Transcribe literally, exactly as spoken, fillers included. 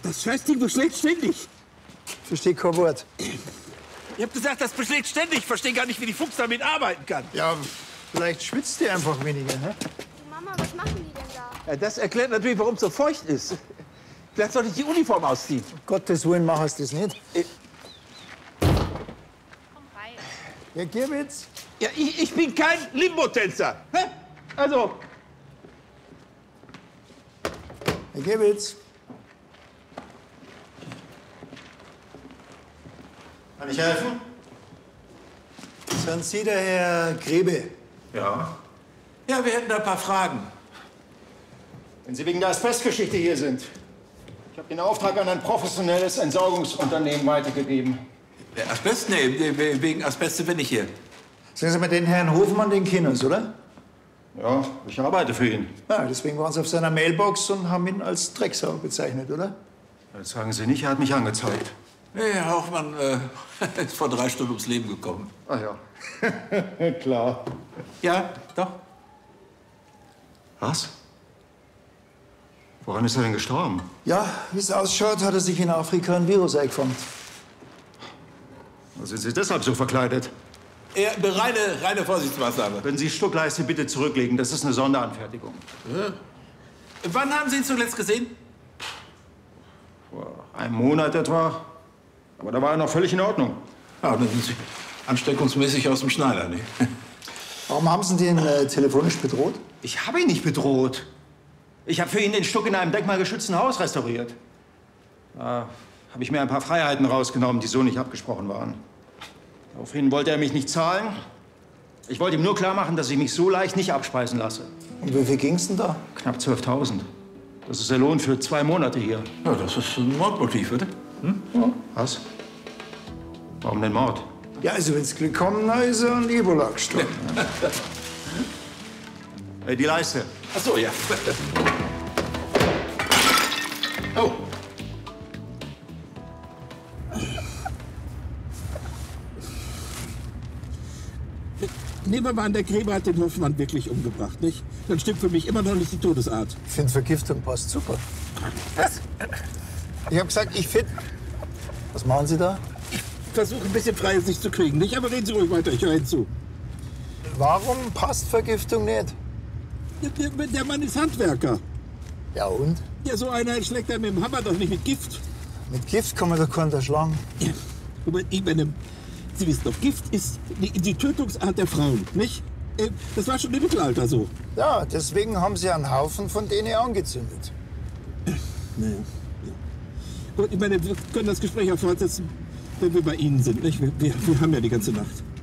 Das Scheißding beschlägt ständig. Ich verstehe kein Wort. Ich hab gesagt, das beschlägt ständig. Ich verstehe gar nicht, wie die Fuchs damit arbeiten kann. Ja, vielleicht schwitzt die einfach weniger, ne? Mama, was machen die denn da? Ja, das erklärt natürlich, warum es so feucht ist. Vielleicht sollte ich die Uniform ausziehen. Um Gottes Willen, mach es das nicht. Äh. Komm rein. Ja, Gierwitz. Ja, ich, ich bin kein Limbo-Tänzer. Hä? Also, Herr Gierwitz. Kann ich helfen? Sind Sie der Herr Grebe? Ja. ja, wir hätten da ein paar Fragen. Wenn Sie wegen der Asbestgeschichte hier sind. Ich habe den Auftrag an ein professionelles Entsorgungsunternehmen weitergegeben. Der Asbest? Nee, wegen Asbest bin ich hier. Sagen Sie mal den Herrn Hofmann, den Kinders, oder? Ja, ich arbeite für ihn. Ja, deswegen waren Sie auf seiner Mailbox und haben ihn als Drecksau bezeichnet, oder? Das sagen Sie nicht, er hat mich angezeigt. Nee, Herr Hochmann äh, ist vor drei Stunden ums Leben gekommen. Ach ja, klar. Ja, doch. Was? Woran ist er denn gestorben? Ja, wie es ausschaut, hat er sich in Afrika ein Virus eingefangen. Sind Sie deshalb so verkleidet? Ja, reine, reine Vorsichtsmaßnahme. Wenn Sie Stuckleiste bitte zurücklegen, das ist eine Sonderanfertigung. Ja. Wann haben Sie ihn zuletzt gesehen? Vor einem Monat etwa. Aber da war er noch völlig in Ordnung. Ja, dann sind Sie ansteckungsmäßig aus dem Schneider, ne? Warum haben Sie den äh, telefonisch bedroht? Ich habe ihn nicht bedroht. Ich habe für ihn den Stuck in einem denkmalgeschützten Haus restauriert. Da habe ich mir ein paar Freiheiten rausgenommen, die so nicht abgesprochen waren. Daraufhin wollte er mich nicht zahlen. Ich wollte ihm nur klar machen, dass ich mich so leicht nicht abspeisen lasse. Und wie viel ging's denn da? Knapp zwölftausend. Das ist der Lohn für zwei Monate hier. Ja, das ist ein Mordmotiv, oder? Hm? Ja. Was? Warum denn Mord? Ja, also wenn's Glück kommen, dann ist er an Ebola gestorben. Äh, die Leiste. Ach so, ja. Oh. Nehmen wir mal an, der Gräber hat den Hofmann wirklich umgebracht, nicht? Dann stimmt für mich immer noch nicht die Todesart. Ich finde, Vergiftung passt super. Was? Ich habe gesagt, ich fit. Was machen Sie da? Ich versuche ein bisschen freies Licht zu kriegen, nicht? Aber reden Sie ruhig weiter, ich höre Ihnen zu. Warum passt Vergiftung nicht? Der, der, der Mann ist Handwerker. Ja und? Ja, so einer schlägt er mit dem Hammer doch nicht mit Gift. Mit Gift kann man doch keinen erschlagen. Ja. Aber ich meine, Sie wissen doch, Gift ist die, die Tötungsart der Frauen, nicht? Das war schon im Mittelalter so. Ja, deswegen haben Sie einen Haufen von denen angezündet. Naja, ja. Gut, ich meine, wir können das Gespräch auch fortsetzen, wenn wir bei Ihnen sind, nicht? Wir, wir, wir haben ja die ganze Nacht.